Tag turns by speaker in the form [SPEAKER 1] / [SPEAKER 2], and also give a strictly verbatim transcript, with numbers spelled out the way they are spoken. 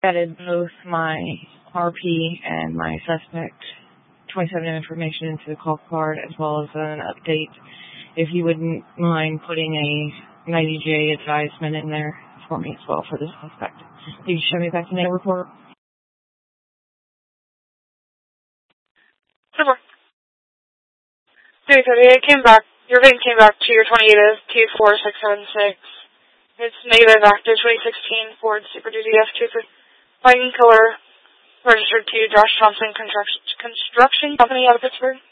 [SPEAKER 1] added both my R P and my suspect twenty-seven M information into the call card, as well as an update. If you wouldn't mind putting a ninety J advisement in there for me as well for the suspect. Can you show me back the nail report?
[SPEAKER 2] Sure. three thirty, it came back, your V I N came back to your twenty-eight of T four six seven six. It's negative active twenty sixteen Ford Super Duty F two Fighting Killer, registered to Josh Thompson Construction Company out of Pittsburgh.